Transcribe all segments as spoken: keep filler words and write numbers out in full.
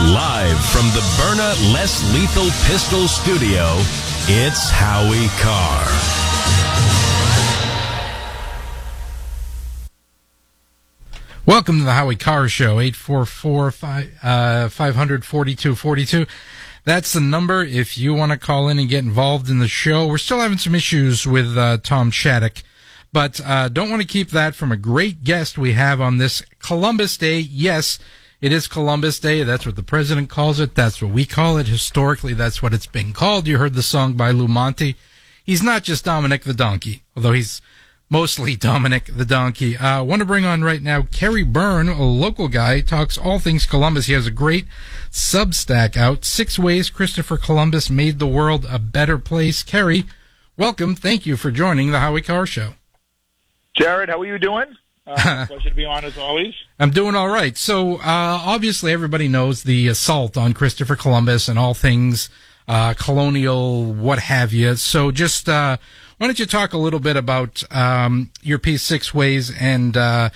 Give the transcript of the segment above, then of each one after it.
Live from the Byrna Less Lethal Pistol Studio, it's Howie Carr. Welcome to the Howie Carr Show, eight four four, five hundred, forty-two forty-two. That's the number if you want to call in and get involved in the show. We're still having some issues with uh, Tom Shattuck, but uh, don't want to keep that from a great guest we have on this Columbus Day. Yes, it is Columbus Day. That's what the president calls it. That's what we call it. Historically, that's what it's been called. You heard the song by Lou Monte. He's not just Dominic the Donkey, although he's mostly Dominic the Donkey. I uh, want to bring on right now Kerry Byrne, a local guy, talks all things Columbus. He has a great Substack out, Six Ways Christopher Columbus Made the World a Better Place. Kerry, welcome. Thank you for joining the Howie Carr Show. Jared, how are you doing? Uh, pleasure to be on as always. I'm doing all right. So, uh, obviously everybody knows the assault on Christopher Columbus and all things uh, colonial, what have you. So just, uh, why don't you talk a little bit about um, your piece, Six Ways, and uh,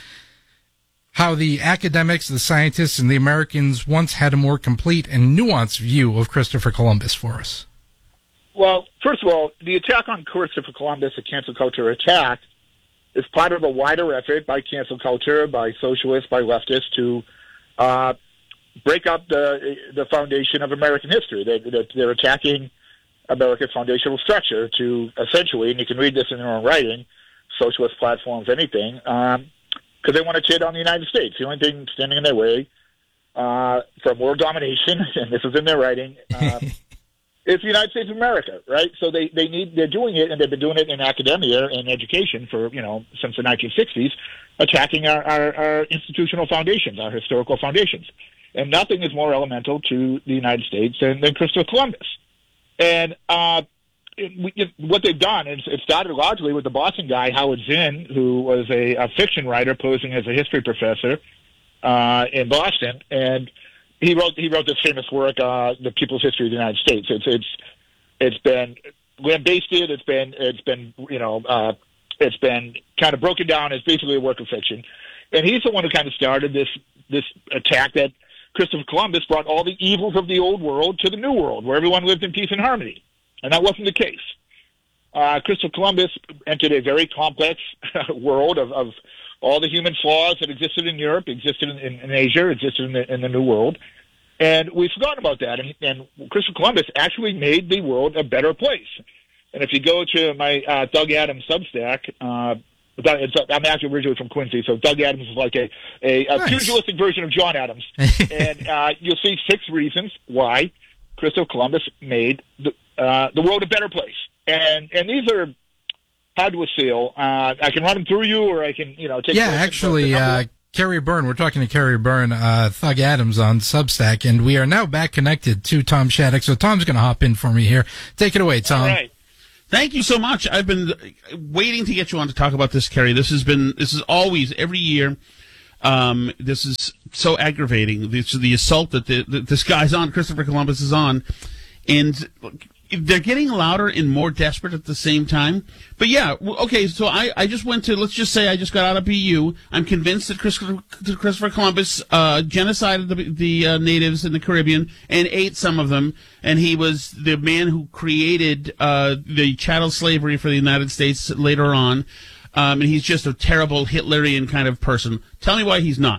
how the academics, the scientists, and the Americans once had a more complete and nuanced view of Christopher Columbus for us? Well, first of all, the attack on Christopher Columbus, a cancel culture attack, is part of a wider effort by cancel culture, by socialists, by leftists to uh, break up the the foundation of American history. They, they're attacking America's foundational structure to essentially, and you can read this in their own writing, socialist platforms, anything, um, because they want to tear down the United States. The only thing standing in their way uh, from world domination, and this is in their writing, uh, is the United States of America, right? So they, they need, they're doing it, and they've been doing it in academia and education for, you know, since the nineteen sixties, attacking our, our, our institutional foundations, our historical foundations. And nothing is more elemental to the United States than, than Christopher Columbus. And uh, it, it, what they've done is it started largely with the Boston guy, Howard Zinn, who was a, a fiction writer posing as a history professor uh, in Boston, and he wrote he wrote this famous work, uh, "The People's History of the United States." It's it's it's been lambasted. It's been it's been you know uh, it's been kind of broken down as basically a work of fiction, and he's the one who kind of started this this attack that Christopher Columbus brought all the evils of the old world to the new world, where everyone lived in peace and harmony. And that wasn't the case. Uh, Christopher Columbus entered a very complex world of, of all the human flaws that existed in Europe, existed in, in, in Asia, existed in the, in the New World. And we've forgotten about that. And, and Christopher Columbus actually made the world a better place. And if you go to my uh, Doug Adams Substack, uh, I'm actually originally from Quincy, so Doug Adams is like a, a, a nice. pugilistic version of John Adams. And uh, you'll see six reasons why Christopher Columbus made the, uh, the world a better place. And and these are hard to assail. Uh, I can run them through you, or I can, you know, take Yeah, actually, uh, Kerry Byrne, we're talking to Kerry Byrne, uh, Thug Adams on Substack, and we are now back connected to Tom Shattuck. So Tom's going to hop in for me here. Take it away, Tom. All right. Thank you so much. I've been waiting to get you on to talk about this, Kerry. This has been, this is always, every year, um, this is so aggravating. This the assault that, the, that this guy's on, Christopher Columbus is on. And they're getting louder and more desperate at the same time. But yeah, okay, so I, I just went to, let's just say I just got out of B U. I'm convinced that Christopher, Christopher Columbus uh, genocided the, the uh, natives in the Caribbean and ate some of them. And he was the man who created uh, the chattel slavery for the United States later on. Um, and he's just a terrible Hitlerian kind of person. Tell me why he's not.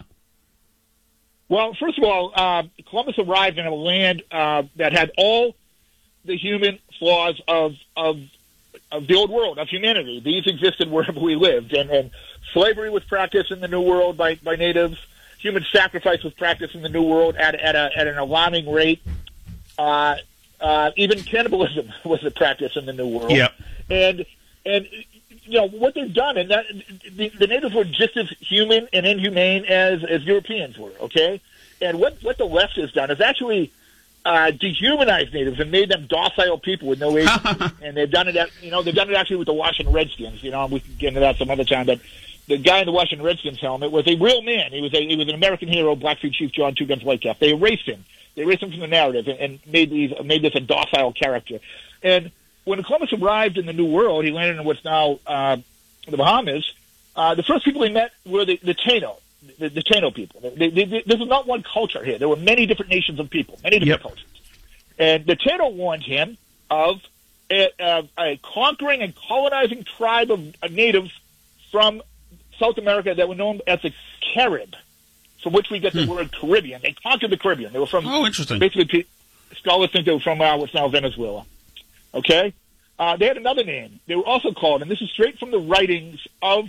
Well, first of all, uh, Columbus arrived in a land uh, that had all the human flaws of, of of the old world, of humanity. These existed wherever we lived. And, and slavery was practiced in the New World by, by natives. Human sacrifice was practiced in the New World at, at, a, at an alarming rate. Uh, uh, even cannibalism was a practice in the New World. Yep. And, and you know, what they've done, and that, the, the natives were just as human and inhumane as, as Europeans were, okay? And what, what the left has done is actually uh, dehumanized natives and made them docile people with no agency. And they've done it, at, you know, they've done it actually with the Washington Redskins. You know, we can get into that some other time, but the guy in the Washington Redskins helmet was a real man. He was a, he was an American hero, Blackfeet Chief John Two Guns Whitecap. They erased him. They erased him from the narrative and, and made these made this a docile character. And when Columbus arrived in the New World, he landed in what's now uh, the Bahamas. Uh, the first people he met were the, the Taino. the, the Taino people. They, they, they, this is not one culture here. There were many different nations of people, many different Yep. cultures. And the Taino warned him of a, a, a conquering and colonizing tribe of uh, natives from South America that were known as the Carib, from which we get the Hmm. word Caribbean. They conquered the Caribbean. They were from, Oh, interesting. basically, pe- scholars think they were from uh, what's now Venezuela. Okay? Uh, they had another name. They were also called, and this is straight from the writings of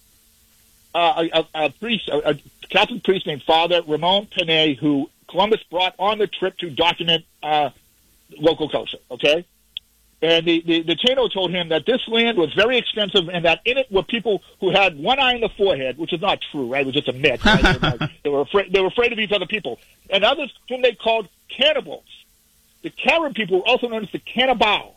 uh, a, a, a priest, a, a Catholic priest named Father Ramon Panay, who Columbus brought on the trip to document uh, local culture. Okay? And the, the, the Taino told him that this land was very extensive and that in it were people who had one eye in the forehead, which is not true, right? It was just a myth. Right? They, were like, they, were afraid, they were afraid of these other people. And others whom they called cannibals. The Carib people were also known as the cannibal.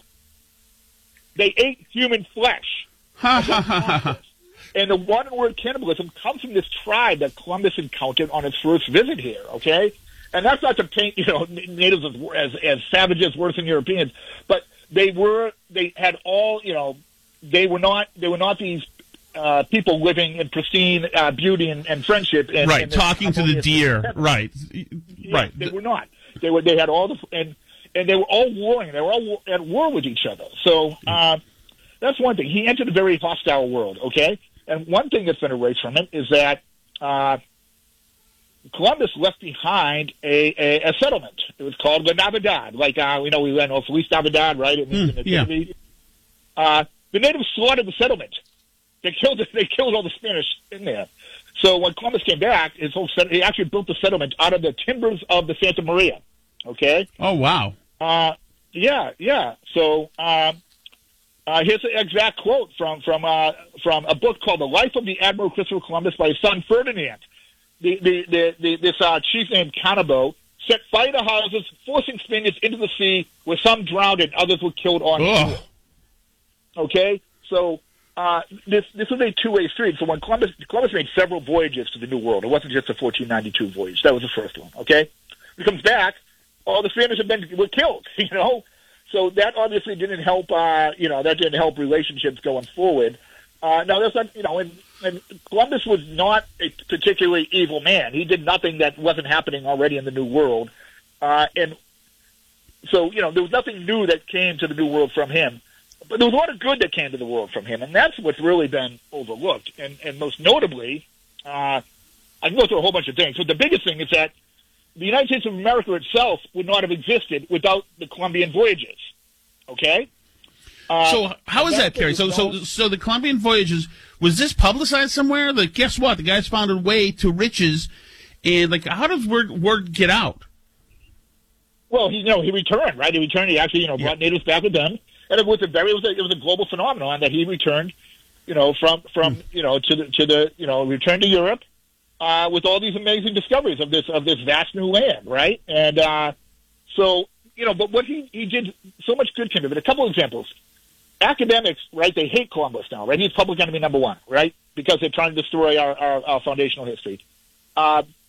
They ate human flesh. Ha, ha, ha, ha, ha. And the one word cannibalism comes from this tribe that Columbus encountered on his first visit here, okay? And that's not to paint, you know, natives as, as, as savages worse than Europeans, but they were, they had all, you know, they were not, they were not these uh, people living in pristine uh, beauty and, and friendship. And, Right, and talking to the deer. Right, Yeah, right. They were not. They were. They had all the and and they were all warring. They were all at war with each other. So uh, that's one thing. He entered a very hostile world. Okay, and one thing that's been erased from it is that uh, Columbus left behind a, a, a settlement. It was called La Navidad. Like uh, we know we went off Feliz Navidad, right? It means Hmm, in the yeah. Nativity. Uh, the natives slaughtered the settlement. They killed. They killed all the Spanish in there. So when Columbus came back, his whole set, he actually built the settlement out of the timbers of the Santa Maria. Okay. Oh, wow. Uh, yeah, yeah. So um, uh, here's an exact quote from from uh, from a book called "The Life of the Admiral Christopher Columbus" by his son Ferdinand. The the, the, the this uh, chief named Cannabo set fire to houses, forcing Spaniards into the sea, where some drowned and others were killed on Ugh. shore. Okay, so. Uh, this this was a two-way street. So when Columbus Columbus made several voyages to the New World, it wasn't just a fourteen ninety-two voyage. That was the first one. Okay, he comes back, all the Spanish have been were killed. You know, so that obviously didn't help. Uh, you know, that didn't help relationships going forward. Uh, now that's not. You know, and, and Columbus was not a particularly evil man. He did nothing that wasn't happening already in the New World, uh, and so you know there was nothing new that came to the New World from him. But there was a lot of good that came to the world from him, and that's what's really been overlooked. And, and most notably, uh, I can go through a whole bunch of things, but the biggest thing is that the United States of America itself would not have existed without the Columbian voyages. Okay? Uh, So how is that, that's Kerry? So, so, known- so the Columbian voyages, was this publicized somewhere? Like, guess what? The guys found a way to riches, and like, how does word word get out? Well, he, you know, he returned, right? He returned. He actually, you know, brought natives back with them, and it was a very, it was a, it was a global phenomenon that he returned, you know, from from you know to the to the you know returned to Europe uh, with all these amazing discoveries of this of this vast new land, right? And uh, so, you know, but what he he did so much good came of it. A couple examples. Academics, right? They hate Columbus now, right? He's public enemy number one, right? Because they're trying to destroy our our, our foundational history. Uh,